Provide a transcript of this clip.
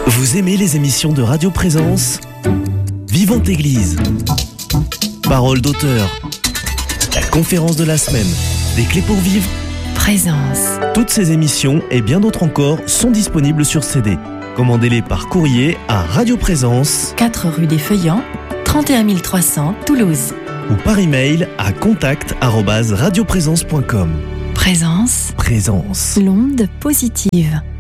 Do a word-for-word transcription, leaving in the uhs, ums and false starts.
Vous aimez les émissions de Radio Présence ? Vivante Église, Parole d'auteur, la conférence de la semaine, des clés pour vivre, Présence. Toutes ces émissions et bien d'autres encore sont disponibles sur C D. Commandez-les par courrier à Radio Présence, quatre rue des Feuillants, trente et un mille trois cents, Toulouse. ou par email à contact arobase radioprésence point com. Présence. Présence. L'onde positive.